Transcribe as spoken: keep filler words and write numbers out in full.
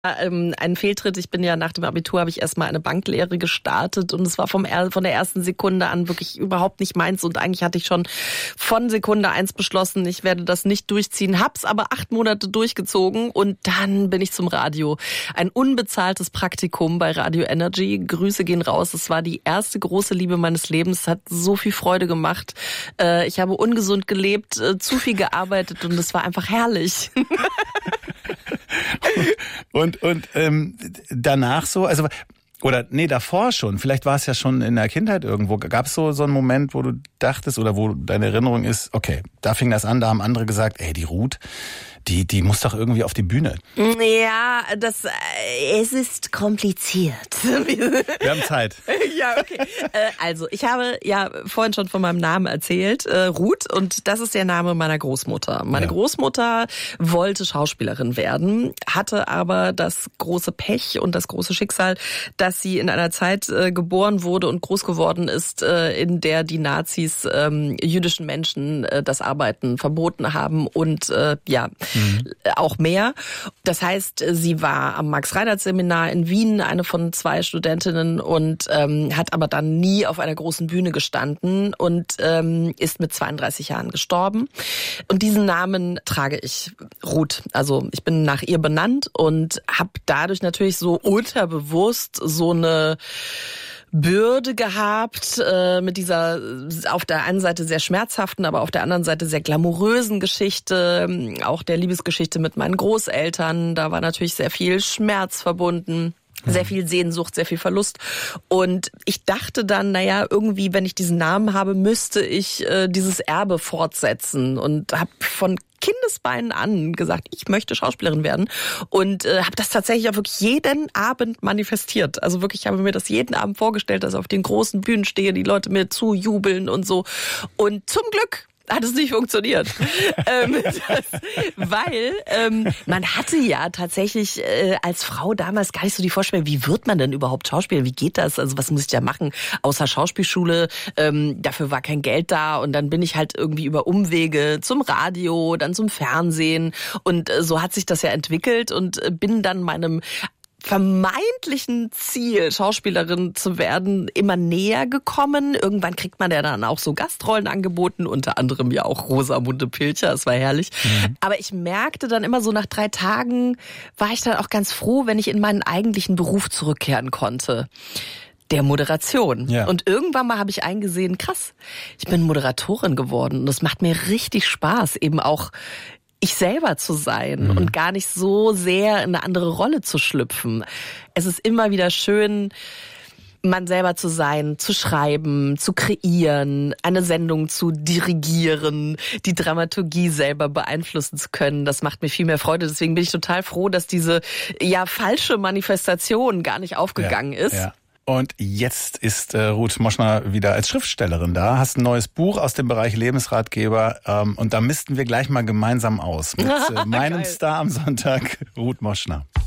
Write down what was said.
Ähm, ein Fehltritt. Ich bin ja nach dem Abitur, habe ich erstmal eine Banklehre gestartet und es war vom von der ersten Sekunde an wirklich überhaupt nicht meins und eigentlich hatte ich schon von Sekunde eins beschlossen, ich werde das nicht durchziehen, hab's aber acht Monate durchgezogen und dann bin ich zum Radio. Ein unbezahltes Praktikum bei Radio Energy. Grüße gehen raus. Es war die erste große Liebe meines Lebens. Es hat so viel Freude gemacht. Ich habe ungesund gelebt, zu viel gearbeitet und es war einfach herrlich. Und und ähm, danach so, also oder nee, davor schon, vielleicht war es ja schon in der Kindheit irgendwo, gab es so so einen Moment, wo du dachtest oder wo deine Erinnerung ist, okay, da fing das an, da haben andere gesagt, ey, die Ruth, die die muss doch irgendwie auf die Bühne. Ja, das es ist kompliziert. Wir haben Zeit. Ja, okay. Also, ich habe ja vorhin schon von meinem Namen erzählt, äh, Ruth, und das ist der Name meiner Großmutter. Meine ja. Großmutter wollte Schauspielerin werden, hatte aber das große Pech und das große Schicksal, dass sie in einer Zeit äh, geboren wurde und groß geworden ist, äh, in der die Nazis ähm, jüdischen Menschen äh, das Arbeiten verboten haben und äh, ja, mhm. auch mehr. Das heißt, sie war am Max-Reinhardt-Seminar in Wien, eine von zwei Studentinnen, und ähm, hat aber dann nie auf einer großen Bühne gestanden und ähm, ist mit zweiunddreißig Jahren gestorben. Und diesen Namen trage ich, Ruth. Also ich bin nach ihr benannt und habe dadurch natürlich so unterbewusst so eine Bürde gehabt äh, mit dieser auf der einen Seite sehr schmerzhaften, aber auf der anderen Seite sehr glamourösen Geschichte, auch der Liebesgeschichte mit meinen Großeltern. Da war natürlich sehr viel Schmerz verbunden. Sehr viel Sehnsucht, sehr viel Verlust. Und ich dachte dann, naja, irgendwie, wenn ich diesen Namen habe, müsste ich äh, dieses Erbe fortsetzen. Und habe von Kindesbeinen an gesagt, ich möchte Schauspielerin werden. Und äh, habe das tatsächlich auch wirklich jeden Abend manifestiert. Also wirklich, ich habe mir das jeden Abend vorgestellt, dass ich auf den großen Bühnen stehe, die Leute mir zujubeln und so. Und zum Glück hat es nicht funktioniert. ähm, das, weil ähm, man hatte ja tatsächlich äh, als Frau damals gar nicht so die Vorstellung, wie wird man denn überhaupt Schauspieler? Wie geht das? Also was muss ich da machen? Außer Schauspielschule, ähm, dafür war kein Geld da und dann bin ich halt irgendwie über Umwege zum Radio, dann zum Fernsehen und äh, so hat sich das ja entwickelt und äh, bin dann meinem vermeintlichen Ziel, Schauspielerin zu werden, immer näher gekommen. Irgendwann kriegt man ja dann auch so Gastrollen angeboten, unter anderem ja auch Rosamunde Pilcher, das war herrlich. Mhm. Aber ich merkte dann immer so nach drei Tagen, war ich dann auch ganz froh, wenn ich in meinen eigentlichen Beruf zurückkehren konnte. Der Moderation. Ja. Und irgendwann mal habe ich eingesehen, krass, ich bin Moderatorin geworden und das macht mir richtig Spaß, eben auch ich selber zu sein mhm. und gar nicht so sehr in eine andere Rolle zu schlüpfen. Es ist immer wieder schön, man selber zu sein, zu schreiben, zu kreieren, eine Sendung zu dirigieren, die Dramaturgie selber beeinflussen zu können. Das macht mir viel mehr Freude. Deswegen bin ich total froh, dass diese ja falsche Manifestation gar nicht aufgegangen ja, ist. Ja. Und jetzt ist äh, Ruth Moschner wieder als Schriftstellerin da. Hast ein neues Buch aus dem Bereich Lebensratgeber. Ähm, und da missten wir gleich mal gemeinsam aus mit äh, meinem Star am Sonntag, Ruth Moschner.